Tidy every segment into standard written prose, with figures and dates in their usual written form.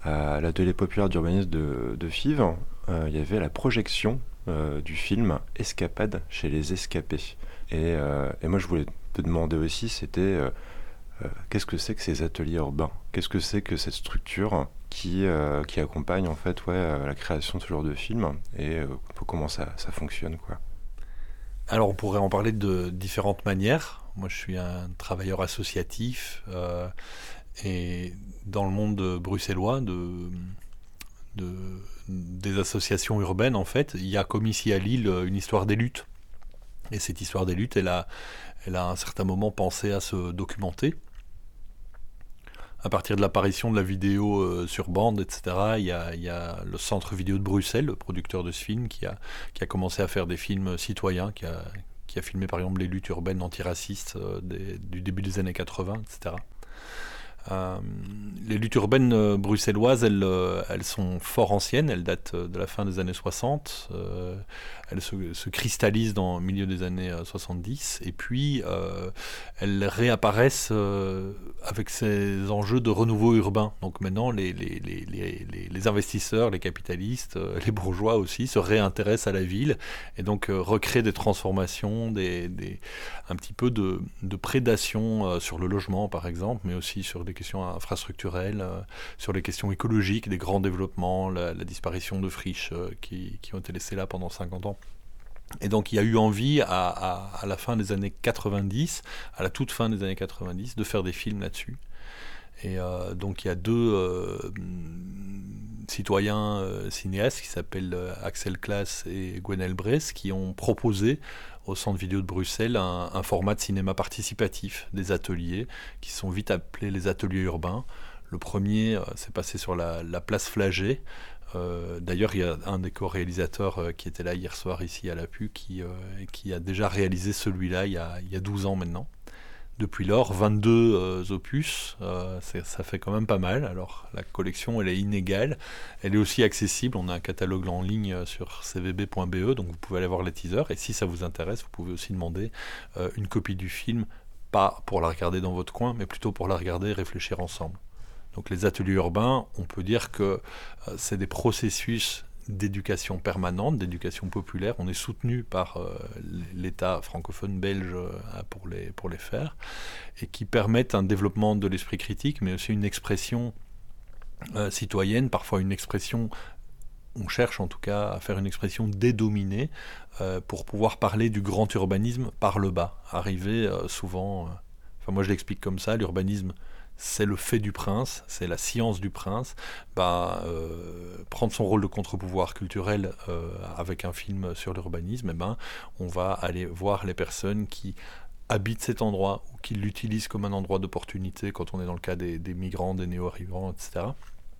à l'atelier populaire d'urbanisme de Fives, il y avait la projection du film Escapade chez les Escapés. Et moi, je voulais te demander aussi, c'était qu'est-ce que c'est que ces ateliers urbains? Qu'est-ce que c'est que cette structure qui accompagne en fait la création de ce genre de film et un peu comment ça fonctionne quoi. Alors, on pourrait en parler de différentes manières. Moi, je suis un travailleur associatif et dans le monde bruxellois de- des associations urbaines, en fait, il y a comme ici à Lille une histoire des luttes. Et cette histoire des luttes, elle a à un certain moment pensé à se documenter. À partir de l'apparition de la vidéo sur bande, etc., il y a le Centre Vidéo de Bruxelles, le producteur de ce film, qui a commencé à faire des films citoyens, qui a filmé par exemple les luttes urbaines antiracistes du début des années 80, etc. Euh, les luttes urbaines bruxelloises, elles sont fort anciennes, elles datent de la fin des années 60, elles se cristallisent dans le milieu des années 70, et puis elles réapparaissent avec ces enjeux de renouveau urbain. Donc maintenant, les investisseurs, les capitalistes, les bourgeois aussi, se réintéressent à la ville, et donc recréent des transformations, un petit peu de prédation sur le logement par exemple, mais aussi sur des questions infrastructurelles, sur les questions écologiques, des grands développements, la disparition de friches qui ont été laissées là pendant 50 ans. Et donc il y a eu envie à la fin des années 90, à la toute fin des années 90, de faire des films là-dessus. Et donc il y a deux citoyens cinéastes qui s'appellent Axel Klaas et Gwenaël Bress qui ont proposé au Centre Vidéo de Bruxelles un format de cinéma participatif, des ateliers, qui sont vite appelés les ateliers urbains. Le premier s'est passé sur la place Flagey. D'ailleurs, il y a un des co-réalisateurs qui était là hier soir ici à l'APU qui a déjà réalisé celui-là il y a 12 ans maintenant. Depuis lors, 22 opus, ça fait quand même pas mal. Alors, la collection, elle est inégale. Elle est aussi accessible. On a un catalogue en ligne sur cvb.be, donc vous pouvez aller voir les teasers. Et si ça vous intéresse, vous pouvez aussi demander une copie du film, pas pour la regarder dans votre coin, mais plutôt pour la regarder et réfléchir ensemble. Donc, les ateliers urbains, on peut dire que c'est des processus d'éducation permanente, d'éducation populaire. On est soutenu par l'État francophone belge pour les faire, et qui permettent un développement de l'esprit critique, mais aussi une expression citoyenne, parfois une expression, on cherche en tout cas à faire une expression dédominée pour pouvoir parler du grand urbanisme par le bas, arriver souvent... Enfin, moi je l'explique comme ça, l'urbanisme c'est le fait du prince, c'est la science du prince, prendre son rôle de contre-pouvoir culturel avec un film sur l'urbanisme, on va aller voir les personnes qui habitent cet endroit ou qui l'utilisent comme un endroit d'opportunité quand on est dans le cas des migrants, des néo-arrivants, etc.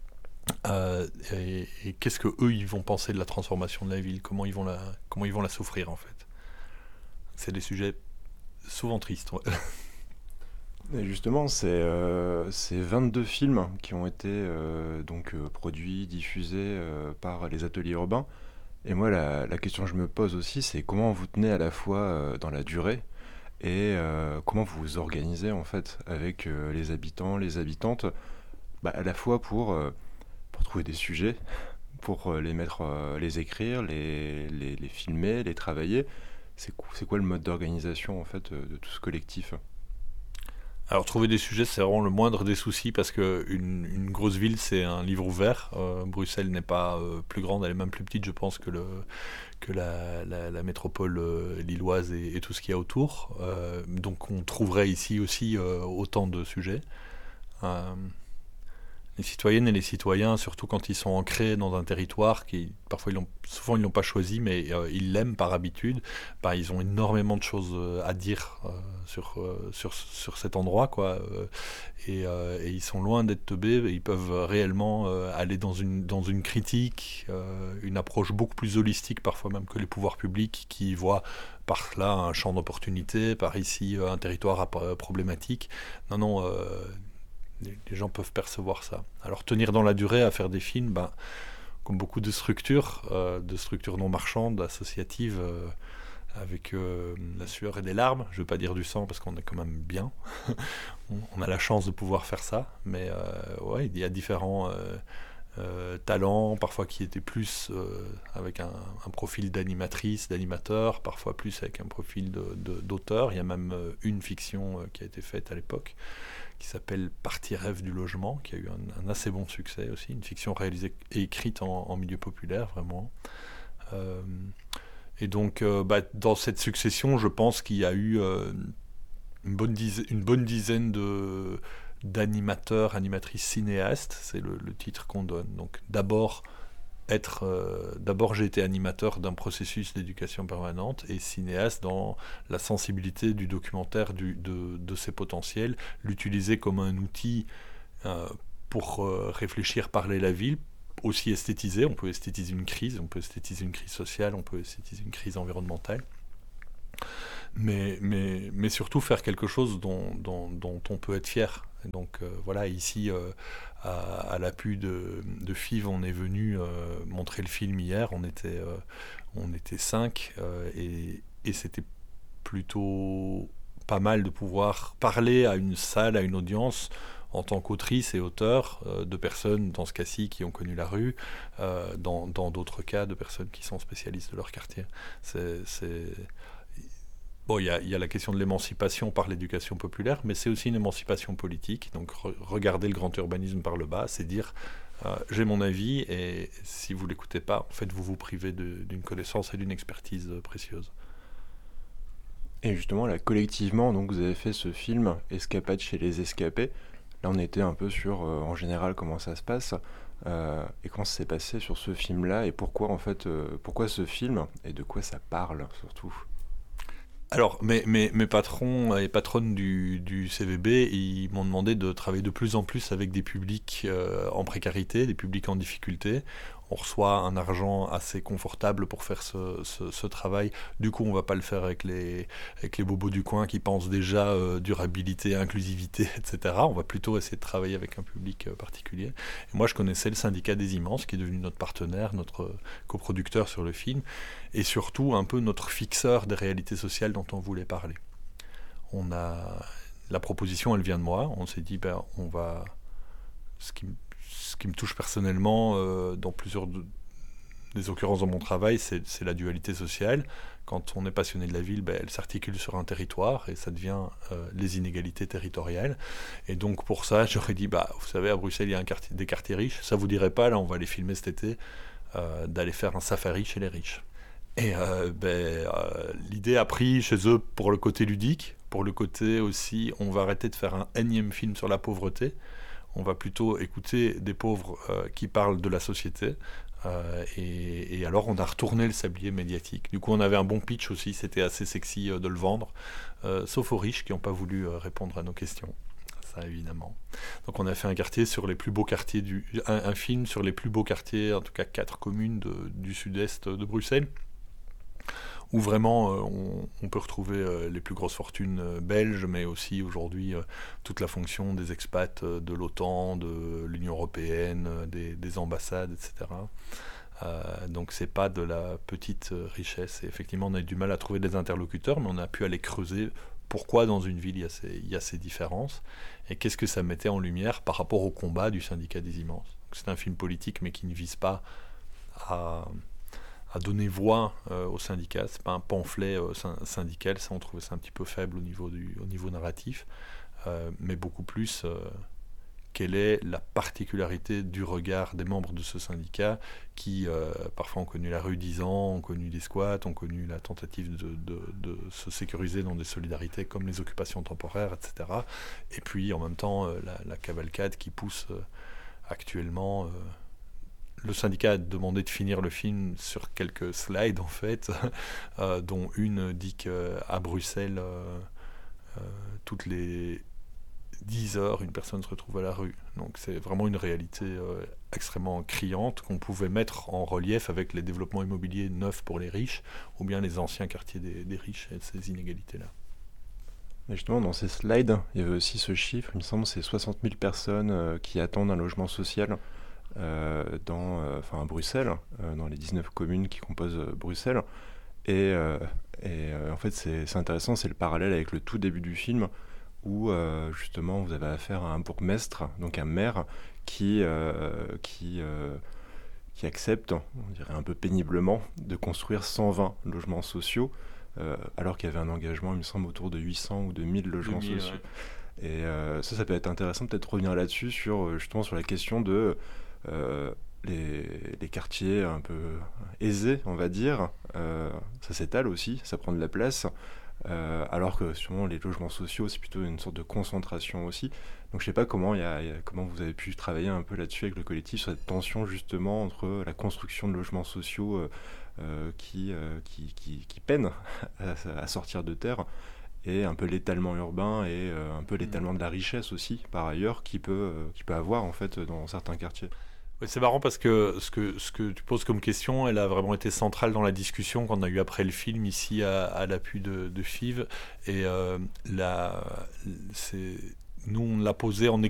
Et qu'est-ce que eux ils vont penser de la transformation de la ville, comment ils vont la souffrir en fait. C'est des sujets souvent tristes. Ouais. Et justement, c'est 22 films qui ont été produits, diffusés par les ateliers urbains. Et moi, la question que je me pose aussi, c'est comment vous tenez à la fois dans la durée et comment vous vous organisez en fait avec les habitants, les habitantes, à la fois pour trouver des sujets, pour les mettre, les écrire, les filmer, les travailler. C'est quoi le mode d'organisation en fait de tout ce collectif? Alors trouver des sujets, c'est vraiment le moindre des soucis parce que une grosse ville, c'est un livre ouvert. Bruxelles n'est pas plus grande, elle est même plus petite, je pense, que la métropole lilloise et tout ce qu'il y a autour. Donc on trouverait ici aussi autant de sujets. Euh, les citoyennes et les citoyens, surtout quand ils sont ancrés dans un territoire qui, parfois, souvent ils l'ont pas choisi, mais ils l'aiment par habitude, ils ont énormément de choses à dire sur cet endroit, quoi. Et ils sont loin d'être teubés, ils peuvent réellement aller dans une critique, une approche beaucoup plus holistique, parfois même que les pouvoirs publics, qui voient par là un champ d'opportunité, par ici un territoire problématique. Non, non. Les gens peuvent percevoir ça. Alors tenir dans la durée à faire des films, comme beaucoup de structures non marchandes, associatives, avec la sueur et des larmes, je ne veux pas dire du sang parce qu'on est quand même bien, on a la chance de pouvoir faire ça, mais ouais, il y a talent, parfois qui étaient plus avec un profil d'animatrice, d'animateur, parfois plus avec un profil d'auteur. Il y a même une fiction qui a été faite à l'époque, qui s'appelle Partie rêve du logement, qui a eu un assez bon succès aussi, une fiction réalisée et écrite en milieu populaire, vraiment. Et donc, dans cette succession, je pense qu'il y a eu une bonne dizaine d'animateurs, animatrices cinéastes, c'est le titre qu'on donne. Donc d'abord j'ai été animateur d'un processus d'éducation permanente et cinéaste dans la sensibilité du documentaire de ses potentiels, l'utiliser comme un outil pour réfléchir, parler la ville, aussi esthétiser. On peut esthétiser une crise, on peut esthétiser une crise sociale, on peut esthétiser une crise environnementale. Mais surtout faire quelque chose dont on peut être fier. Et donc voilà, ici, à l'appui de FIV, on est venu montrer le film hier. On était 5 et c'était plutôt pas mal de pouvoir parler à une salle, à une audience, en tant qu'autrice et auteur, de personnes, dans ce cas-ci, qui ont connu la rue, dans d'autres cas, de personnes qui sont spécialistes de leur quartier. Bon, il y a la question de l'émancipation par l'éducation populaire, mais c'est aussi une émancipation politique. Donc, regarder le grand urbanisme par le bas, c'est dire j'ai mon avis, et si vous ne l'écoutez pas, en fait, vous vous privez d'une connaissance et d'une expertise précieuse. Et justement, là, collectivement, donc, vous avez fait ce film Escapade chez les escapés. Là, on était un peu sur, en général, comment ça se passe, et comment ça s'est passé sur ce film-là, et pourquoi, en fait, pourquoi ce film, et de quoi ça parle, surtout. Alors, mes patrons et patronnes du CVB, ils m'ont demandé de travailler de plus en plus avec des publics en précarité, des publics en difficulté. On reçoit un argent assez confortable pour faire ce travail. Du coup, on ne va pas le faire avec les bobos du coin qui pensent déjà durabilité, inclusivité, etc. On va plutôt essayer de travailler avec un public particulier. Et moi, je connaissais le syndicat des immenses, qui est devenu notre partenaire, notre coproducteur sur le film, et surtout un peu notre fixeur des réalités sociales dont on voulait parler. La proposition, elle vient de moi. On s'est dit, on va... Ce qui me touche personnellement, dans plusieurs des occurrences dans mon travail, c'est la dualité sociale. Quand on est passionné de la ville, elle s'articule sur un territoire et ça devient les inégalités territoriales. Et donc pour ça, j'aurais dit, vous savez, à Bruxelles, il y a des quartiers riches. Ça vous dirait pas, là, on va les filmer cet été, d'aller faire un safari chez les riches. Et l'idée a pris chez eux pour le côté ludique, pour le côté aussi, on va arrêter de faire un énième film sur la pauvreté. On va plutôt écouter des pauvres qui parlent de la société. Et alors, on a retourné le sablier médiatique. Du coup, on avait un bon pitch aussi. C'était assez sexy de le vendre. Sauf aux riches qui n'ont pas voulu répondre à nos questions. Ça, évidemment. Donc, on a fait un film sur les plus beaux quartiers, en tout cas 4 communes du sud-est de Bruxelles, où vraiment on peut retrouver les plus grosses fortunes belges, mais aussi aujourd'hui toute la fonction des expats de l'OTAN, de l'Union européenne, des ambassades, etc. Donc c'est pas de la petite richesse. Et effectivement, on a eu du mal à trouver des interlocuteurs, mais on a pu aller creuser pourquoi dans une ville il y a ces différences, et qu'est-ce que ça mettait en lumière par rapport au combat du syndicat des immenses. Donc, c'est un film politique, mais qui ne vise pas à donner voix au syndicat. C'est pas un pamphlet syndical, ça on trouvait ça un petit peu faible au niveau narratif, mais beaucoup plus quelle est la particularité du regard des membres de ce syndicat qui parfois ont connu la rue 10 ans, ont connu des squats, ont connu la tentative de se sécuriser dans des solidarités comme les occupations temporaires, etc. Et puis en même temps la cavalcade qui pousse actuellement... Le syndicat a demandé de finir le film sur quelques slides, en fait, dont une dit qu'à Bruxelles, toutes les 10 heures, une personne se retrouve à la rue. Donc c'est vraiment une réalité extrêmement criante qu'on pouvait mettre en relief avec les développements immobiliers neufs pour les riches, ou bien les anciens quartiers des riches et ces inégalités-là. Et justement, dans ces slides, il y avait aussi ce chiffre, il me semble, c'est 60 000 personnes qui attendent un logement social. À Bruxelles, dans les 19 communes qui composent Bruxelles. Et en fait, c'est intéressant, c'est le parallèle avec le tout début du film, où justement vous avez affaire à un bourgmestre, donc un maire, qui, qui accepte, on dirait un peu péniblement, de construire 120 logements sociaux, alors qu'il y avait un engagement, il me semble, autour de 800 ou de 1000 logements 2000, sociaux. ouais. Et ça peut être intéressant peut-être de revenir là-dessus, sur justement sur la question de euh, les quartiers un peu aisés, on va dire. Ça s'étale aussi, ça prend de la place. Alors que sûrement les logements sociaux, c'est plutôt une sorte de concentration aussi. Donc je sais pas comment, comment vous avez pu travailler un peu là-dessus avec le collectif, sur cette tension justement entre la construction de logements sociaux qui peinent à sortir de terre, et un peu l'étalement urbain, et un peu Mm. l'étalement de la richesse aussi, par ailleurs, qui peut avoir en fait dans certains quartiers. Ouais, c'est marrant parce que ce que tu poses comme question, elle a vraiment été centrale dans la discussion qu'on a eue après le film ici à l'appui de FIV. Et c'est, nous, on l'a posé en